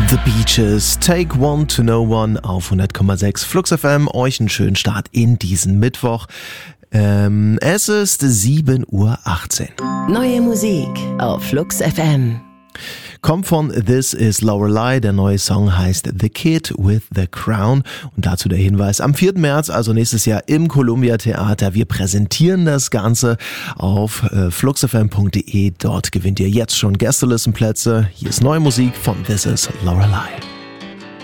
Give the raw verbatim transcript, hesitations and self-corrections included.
The Beaches, Take One to Know One auf hundert Komma sechs Flux F M. Euch einen schönen Start in diesen Mittwoch. Ähm, es ist sieben Uhr achtzehn. Neue Musik auf Flux F M. Kommt von This Is Lorelei, der neue Song heißt The Kid with the Crown und dazu der Hinweis, am vierten März, also nächstes Jahr im Columbia Theater, wir präsentieren das Ganze auf äh, fluxfm punkt de, dort gewinnt ihr jetzt schon Gästelistenplätze. Hier ist neue Musik von This Is Lorelei.